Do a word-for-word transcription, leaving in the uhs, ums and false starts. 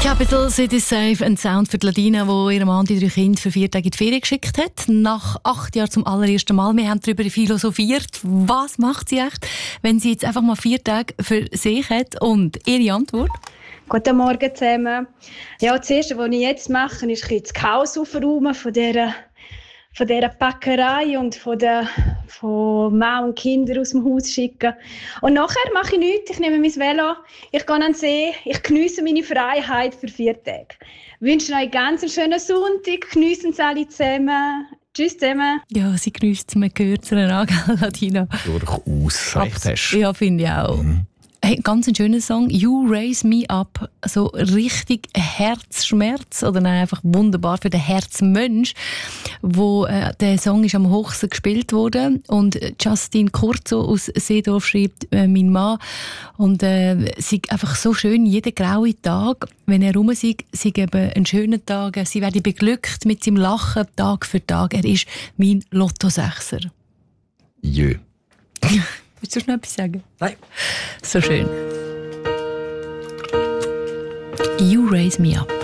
Capital City Safe, ein Sound für die Ladina, die ihrem Mann die drei Kinder für vier Tage in die Ferien geschickt hat. Nach acht Jahren zum allerersten Mal. Wir haben darüber philosophiert. Was macht sie echt, wenn sie jetzt einfach mal vier Tage für sich hat? Und ihre Antwort? Guten Morgen zusammen. Ja, das Erste, was ich jetzt mache, ist das Chaos aufräumen von dieser, von dieser Packerei und von, der, von Mann und Kindern aus dem Haus schicken. Und nachher mache ich nichts. Ich nehme mein Velo, ich gehe an den See, ich geniesse meine Freiheit für vier Tage. Ich wünsche euch einen ganz schönen Sonntag, geniessen es alle zusammen. Tschüss zusammen. Ja, sie geniesst es, man gehört zu einer Ladina. Durchaus recht hast. Ja, finde ich auch. Mhm. Hey, ganz ein schöner Song. You Raise Me Up. So richtig Herzschmerz. Oder nein, einfach wunderbar für den Herzmensch. Wo, äh, der Song ist am Hochsen gespielt worden. Und Justin Kurzo aus Seedorf schreibt, äh, mein Mann. Und äh, sie einfach so schön, jeden graue Tag, wenn er rum ist, sei eben ein schöner Tag. Sie werde beglückt mit seinem Lachen Tag für Tag. Er ist mein Lotto-Sechser. Jö. Willst du schnell etwas sagen? Nein. So schön. You Raise Me Up.